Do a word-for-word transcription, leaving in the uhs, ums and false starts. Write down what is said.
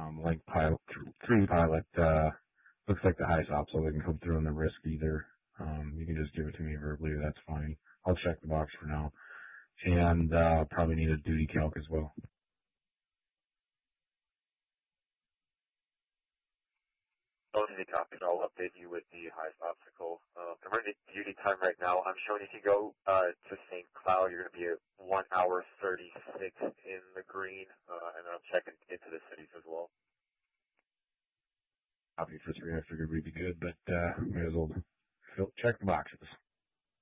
Um, link pilot, three pilot, uh, looks like the high stop, so they can come through on the risk either. Um, you can just give it to me verbally, that's fine. I'll check the box for now. And, uh, probably need a duty calc as well. Okay, copy. I'll update you with the highest obstacle. Uh, I'm running duty time right now. I'm showing if you go uh, to Saint Cloud, you're going to be at one hour thirty-six in the green, uh, and I'm checking into the cities as well. Copy for three, I figured we'd be good, but, uh, may as well check the boxes.